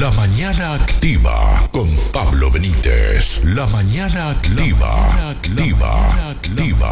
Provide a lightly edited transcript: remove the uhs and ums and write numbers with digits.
La mañana activa con Pablo Benítez. La mañana activa. Activa.